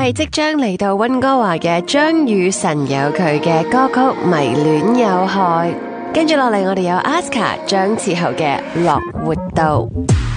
係即將嚟到溫哥華嘅張雨晨有佢嘅歌曲《迷戀有害》，跟住落嚟我哋有 Aska 張志豪嘅《樂活道》。